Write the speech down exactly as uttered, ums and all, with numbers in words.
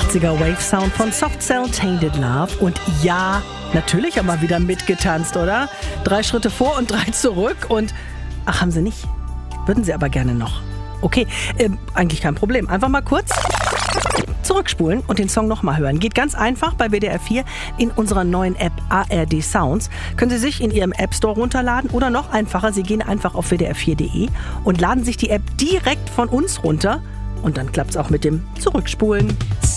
achtziger Wave-Sound von Soft Cell, Tainted Love. Und ja, natürlich haben wir wieder mitgetanzt, oder? Drei Schritte vor und drei zurück und... Ach, haben Sie nicht? Würden Sie aber gerne noch. Okay, äh, eigentlich kein Problem. Einfach mal kurz zurückspulen und den Song nochmal hören. Geht ganz einfach bei W D R vier in unserer neuen App A R D Sounds. Können Sie sich in Ihrem App Store runterladen oder noch einfacher, Sie gehen einfach auf w d r vier punkt de und laden sich die App direkt von uns runter. Und dann klappt es auch mit dem Zurückspulen.